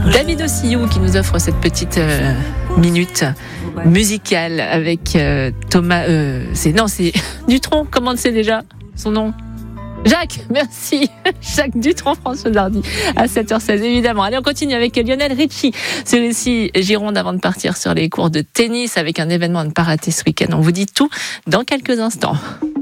David Ossillou qui nous offre cette petite minute musicale avec Thomas. C'est Dutronc. Comment c'est déjà son nom? Jacques, merci. Jacques Dutronc, François Hardy, à 7h16, évidemment. Allez, on continue avec Lionel Richie. C'est aussi Gironde avant de partir sur les cours de tennis avec un événement à ne pas rater ce week-end. On vous dit tout dans quelques instants.